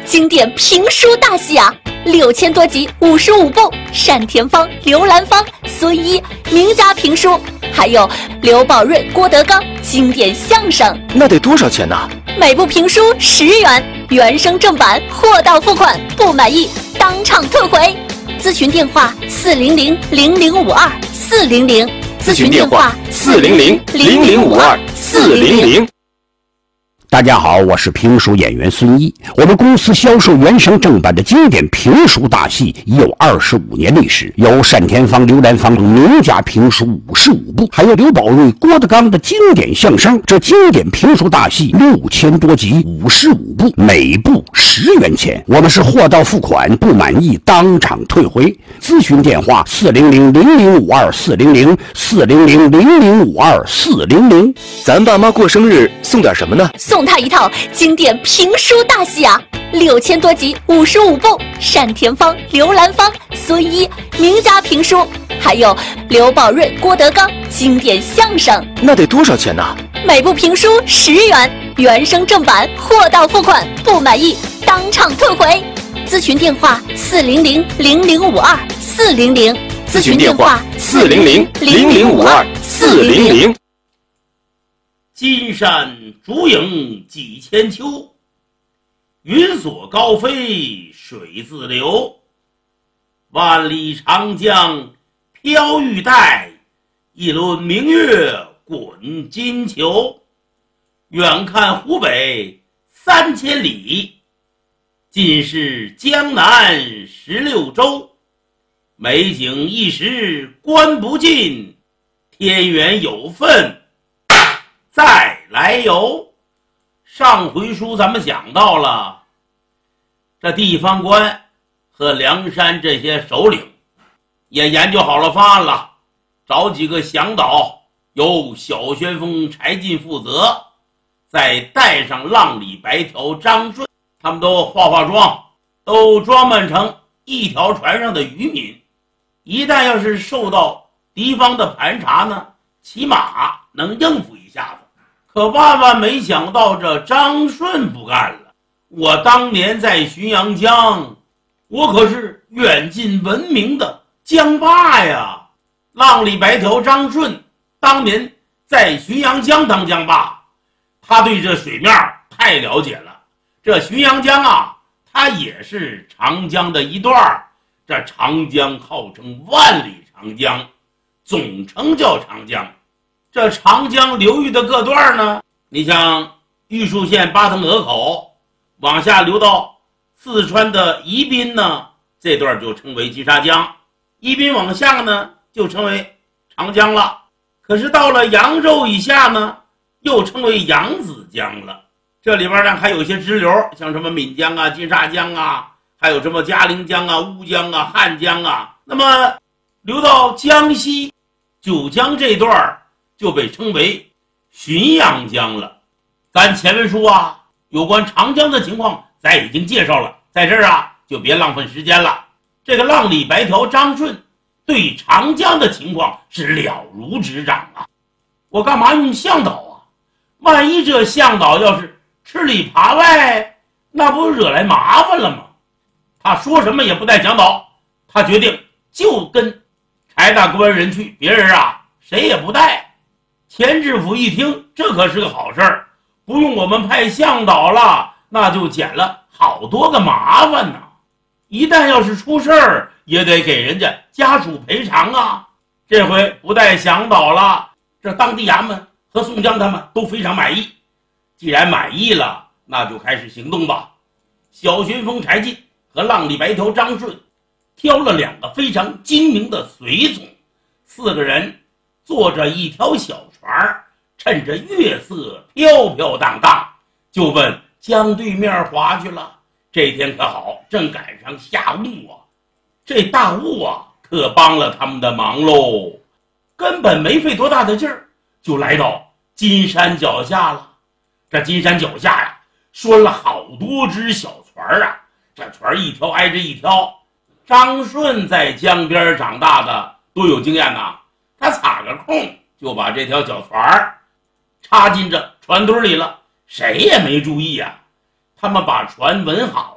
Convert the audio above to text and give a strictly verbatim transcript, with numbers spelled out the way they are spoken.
经典评书大戏啊，六千多集，五十五部，单田芳、刘兰芳、孙一名家评书，还有刘宝瑞、郭德纲经典相声。 那得多少钱呢？ 每部评书十元，原声正版，货到付款，不满意当场退回。咨询电话：四零零零零五二四零零。 咨询电话：四零零零零五二四零零。 大家好，我是评书演员孙一。我们公司销售原声正版的经典评书大戏已有二十五年历史，有单田芳、刘兰芳等名家评书五十五部，还有刘宝瑞、郭德纲的经典相声。这经典评书大戏六千多集，五十五部，每部十元钱。我们是货到付款，不满意当场退回。咨询电话：四零零零零五二四零零四零零零零五二四零零。 咱爸妈过生日送点什么呢？ 送他一套经典评书大戏啊，六千多集，五十五部，单田芳、刘兰芳、孙一名家评书，还有刘宝瑞、郭德纲经典相声。 那得多少钱呢？ 每部评书十元，原声正版，货到付款，不满意当场退回。咨询电话：四零零零零五二四零零。 咨询电话：四零零零零五二四零零。 金山竹影几千秋，云锁高飞水自流。万里长江飘玉带，一轮明月滚金球。远看湖北三千里，尽是江南十六州。美景一时观不尽，天缘有份再来游。上回书咱们讲到了，这地方官和梁山这些首领也研究好了方案了，找几个向导，由小旋风柴进负责，再带上浪里白条张顺，他们都化化妆，都装扮成一条船上的渔民。一旦要是受到敌方的盘查呢，起码能应付一下子。可万万没想到，这张顺不干了。我当年在浔阳江，我可是远近闻名的江霸呀！浪里白条张顺当年在浔阳江当江霸，他对这水面太了解了。这浔阳江啊，它也是长江的一段，这长江号称万里长江，总称叫长江。这长江流域的各段呢，你像玉树县八腾河口往下流到四川的宜宾呢，这段就称为金沙江。宜宾往下呢就称为长江了。可是到了扬州以下呢，又称为扬子江了。这里边呢还有一些支流，像什么岷江啊、金沙江啊，还有什么嘉陵江啊、乌江啊、汉江啊。那么流到江西九江这段就被称为浔阳江了。咱前文书啊，有关长江的情况咱已经介绍了，在这儿啊就别浪费时间了。这个浪里白条张顺对长江的情况是了如指掌啊。我干嘛用向导啊？万一这向导要是吃里扒外，那不惹来麻烦了吗？他说什么也不带讲导，他决定就跟柴大官人去，别人啊谁也不带。钱知府一听，这可是个好事儿，不用我们派向导了，那就减了好多个麻烦呢。一旦要是出事儿，也得给人家家属赔偿啊。这回不带向导了，这当地衙门和宋江他们都非常满意。既然满意了，那就开始行动吧。小旋风柴进和浪里白条张顺挑了两个非常精明的随从，四个人坐着一条小船，趁着月色飘飘荡荡，就奔江对面划去了。这天可好，正赶上下雾啊，这大雾啊可帮了他们的忙喽。根本没费多大的劲儿，就来到金山脚下了。这金山脚下呀，拴了好多只小船啊，这船一条挨着一条。张顺在江边长大的，多有经验呐！他插个空就把这条小船插进这船堆里了，谁也没注意啊。他们把船稳好